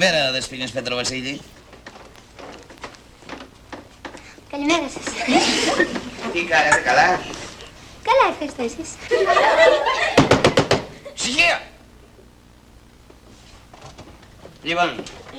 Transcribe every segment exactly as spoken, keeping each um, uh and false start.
Καλημέρα, Δεσποινής Πετροβασίλη. Καλημέρα σας. Τι κάνετε, καλά? Καλά, ευχαριστώ εσείς. Ψυχία! Λοιπόν,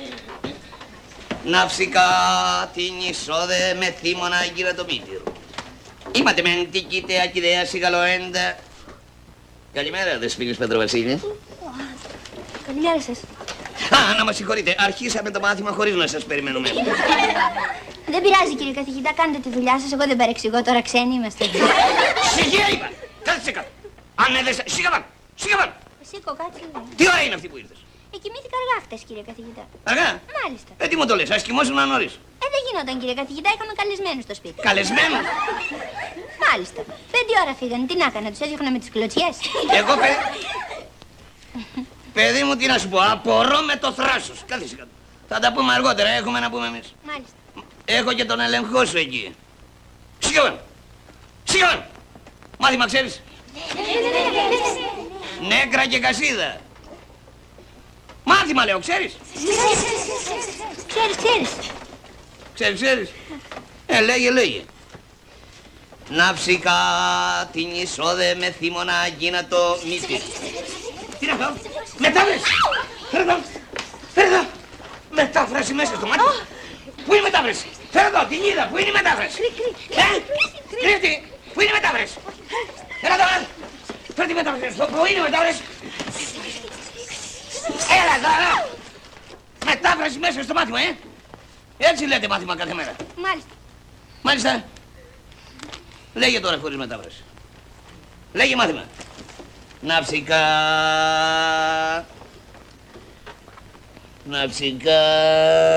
ναυσικά την εισόδε με θύμωνα γύρω το μύτηρο. Είμαστε μεν τι κοίτε ακιδέα σιγαλοέντα. Καλημέρα, Δεσποινής Πετροβασίλη. Καλημέρα σας. Α, να μας συγχωρείτε, αρχίσαμε το μάθημα χωρίς να σας περιμένουμε. Δεν πειράζει, κύριε καθηγητά, κάντε τη δουλειά σας. Εγώ δεν παρεξηγώ, τώρα ξένοι είμαστε. Ψυχία είπα! Κάθεσε κάτω. Αν έδεσαι, σιγά πάνω, σιγά πάνω. Σήκω, κάτσε. Τι ώρα είναι αυτή που ήρθες? Ε, κοιμήθηκα αργά χτες, κύριε καθηγητά. Αργά? Μάλιστα. Ε, τι μου το λες, ας κοιμώσουν νωρίς. Ε, δεν γινόταν, κύριε καθηγητά, είχαμε καλεσμένους στο σπίτι. Καλεσμένους. Μάλιστα. Πέντε ώρα φύγανε, τι να έκανα, τους έδιωχνα με τις κλωτσιές. Εγώ, παιδί... παιδί μου, τι να σου πω, απορώ με το θράσος. Κάθεσε κάτω. Θα τα πούμε αργότερα, έχουμε να πούμε εμείς. Μάλιστα. Έχω και τον έλεγχό σου εκεί. Σιγά! Σιγά! Μάθημα ξέρεις? Νέκρα και κασίδα. Μάθημα λέω, ξέρεις? Ξέρεις, ξέρεις. Ξέρεις, ξέρεις? Ε, λέγε, λέγε. Ναυσικά την εισόδε με θύμωνα γίνατο μύτη. Τι είναι αυτό? Μετάφραση! Φέρε εδώ! Φέρε εδώ! Μετάφραση μέσα στο μάτι. Πού είναι η μετάφραση? Φέρε εδώ, την είδα. Πού είναι η μετάφραση? Ε, κρύφτη. Πού είναι η μετάφραση? Έλα εδώ. Φέρε τη μετάφραση. Πού είναι η μετάφραση? Έλα εδώ, έλα. Μετάφραση μέσα στο μάθημα, ε. Έτσι λέτε μάθημα κάθε μέρα. Μάλιστα. Μάλιστα. Λέγε τώρα χωρίς μετάφραση. Λέγε μάθημα. Ναυσικά. Ναυσικά.